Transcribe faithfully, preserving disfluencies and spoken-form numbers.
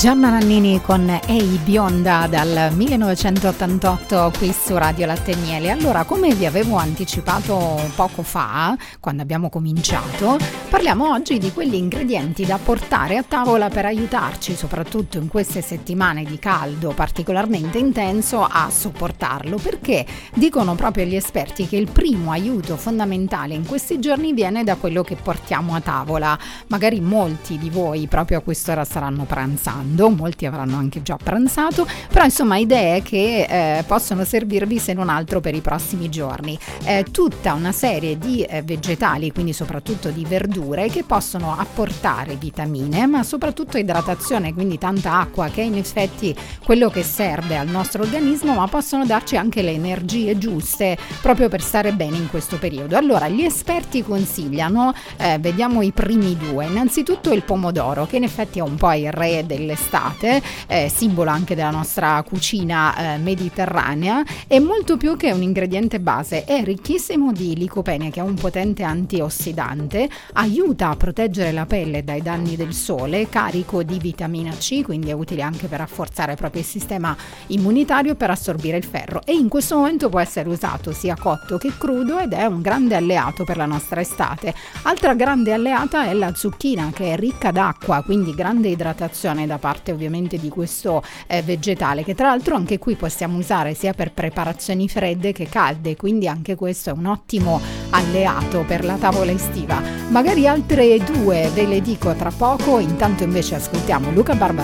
Gianna Nannini con Ehi Bionda dal millenovecentottantotto qui su Radio Latte e Miele. Allora, come vi avevo anticipato poco fa, quando abbiamo cominciato, parliamo oggi di quegli ingredienti da portare a tavola per aiutarci, soprattutto in queste settimane di caldo particolarmente intenso, a sopportarlo, perché dicono proprio gli esperti che il primo aiuto fondamentale in questi giorni viene da quello che portiamo a tavola. Magari molti di voi proprio a quest'ora staranno pranzando, molti avranno anche già pranzato, però insomma idee che eh, possono servirvi se non altro per i prossimi giorni. Eh, tutta una serie di eh, vegetali, quindi soprattutto di verdure, che possono apportare vitamine, ma soprattutto idratazione, quindi tanta acqua, che è in effetti quello che serve al nostro organismo, ma possono darci anche le energie giuste proprio per stare bene in questo periodo. Allora, gli esperti consigliano, eh, vediamo i primi due, innanzitutto il pomodoro, che in effetti è un po' il re dell'estate, eh, simbolo anche della nostra cucina eh, mediterranea, e molto più che un ingrediente base, è ricchissimo di licopene, che è un potente antiossidante, aiuta a proteggere la pelle dai danni del sole, carico di vitamina C, quindi è utile anche per rafforzare proprio il sistema immunitario, per assorbire il ferro, e in questo momento può essere usato sia cotto che crudo ed è un grande alleato per la nostra estate. Altra grande alleata è la zucchina, che è ricca d'acqua, quindi grande idratazione da parte ovviamente di questo eh, vegetale, che tra l'altro anche qui possiamo usare sia per preparazioni fredde che calde, quindi anche questo è un ottimo alleato per la tavola estiva. Magari altre due ve le dico tra poco, intanto invece ascoltiamo Luca Barbarossa